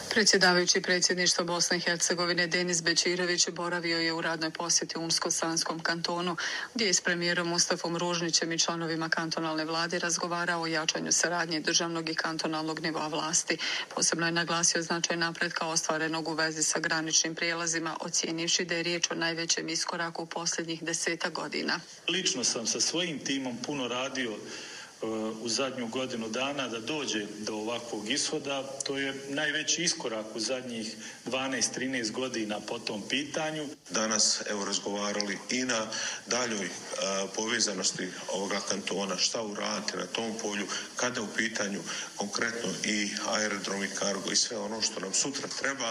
Predsjedavajući predsjedništva Bosne i Hercegovine Denis Bećirović boravio je u radnoj posjeti Unsko-Sanskom kantonu, gdje je s premijerom Mustafom Ružnićem i članovima kantonalne vlade razgovarao o jačanju saradnje državnog i kantonalnog nivoa vlasti. Posebno je naglasio značaj napretka ostvarenog u vezi sa graničnim prijelazima, ocijenivši da je riječ o najvećem iskoraku u posljednjih 10 godina. Lično sam sa svojim timom puno radio u zadnju godinu dana da dođe do ovakvog ishoda. To je najveći iskorak u zadnjih 12-13 godina po tom pitanju. Danas razgovarali i na daljoj povezanosti ovoga kantona, šta uraditi na tom polju, kada u pitanju konkretno i aerodrom i kargo i sve ono što nam sutra treba,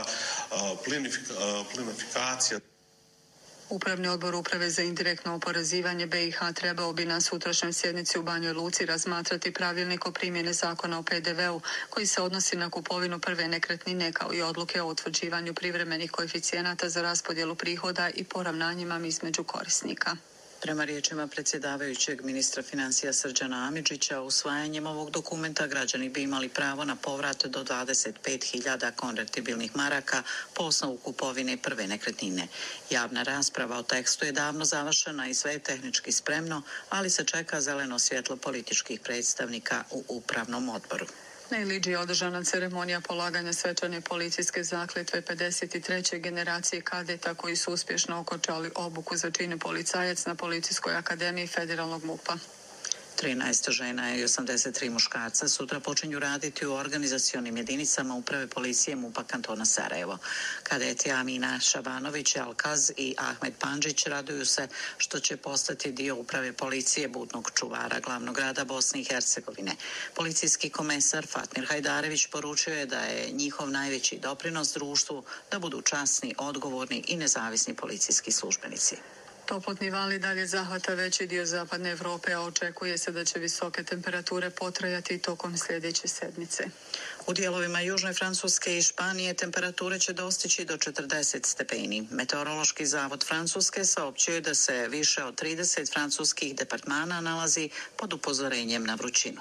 plinifikacija. Upravni odbor Uprave za indirektno oporezivanje BiH trebao bi na sutrašnjoj sjednici u Banjoj Luci razmatrati pravilnik o primjeni zakona o PDV-u koji se odnosi na kupovinu prve nekretnine kao i odluke o utvrđivanju privremenih koeficijenata za raspodjelu prihoda i poravnanjima između korisnika. Prema riječima predsjedavajućeg ministra financija Srđana Amidžića, usvajanjem ovog dokumenta građani bi imali pravo na povrat do 25.000 konvertibilnih maraka po osnovu kupovine prve nekretnine. Javna rasprava o tekstu je davno završena i sve je tehnički spremno, ali se čeka zeleno svjetlo političkih predstavnika u upravnom odboru. Na Iliđi je održana ceremonija polaganja svečane policijske zakletve 53. generacije kadeta koji su uspješno okončali obuku za čin policajac na Policijskoj akademiji Federalnog MUP-a. 13 žena i 83 muškarca sutra počinju raditi u organizacionim jedinicama Uprave policije MUP-a kantona Sarajevo. Kadeti Amina Šabanović, Alkaz i Ahmed Pandžić raduju se što će postati dio Uprave policije budnog čuvara glavnog grada Bosne i Hercegovine. Policijski komesar Fatmir Hajdarević poručio je da je njihov najveći doprinos društvu da budu časni, odgovorni i nezavisni policijski službenici. Toplotni val i dalje zahvata veći dio zapadne Europe, a očekuje se da će visoke temperature potrajati tokom sljedeće sedmice. U dijelovima južne Francuske i Španije temperature će dostići do 40 stepeni. Meteorološki zavod Francuske saopćuje da se više od 30 francuskih departmana nalazi pod upozorenjem na vrućinu.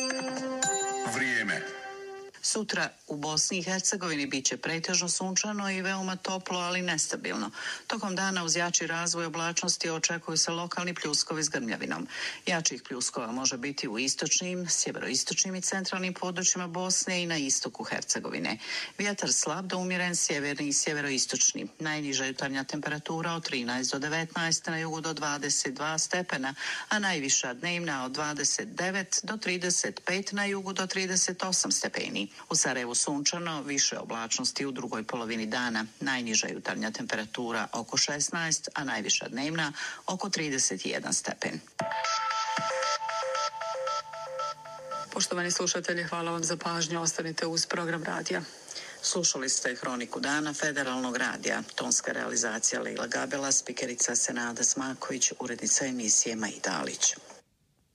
Vrijeme. Sutra u Bosni i Hercegovini bit će pretežno sunčano i veoma toplo, ali nestabilno. Tokom dana uz jači razvoj oblačnosti očekuju se lokalni pljuskovi s grmljavinom. Jačih pljuskova može biti u istočnim, sjeveroistočnim i centralnim područjima Bosne i na istoku Hercegovine. Vjetar slab do umjeren sjeverni i sjeveroistočni. Najniža jutarnja temperatura od 13 do 19, na jugu do 22 stepena, a najviša dnevna od 29 do 35, na jugu do 38 stepeni. U Sarajevu sunčano, više oblačnosti u drugoj polovini dana. Najniža jutarnja temperatura oko 16, a najviša dnevna oko 31 stepen. Poštovani slušatelji, hvala vam za pažnju. Ostanite uz program radija. Slušali ste Hroniku dana Federalnog radija. Tonska realizacija Lejla Gabela, spikerica Senada Smaković, urednica emisije Maida Alić.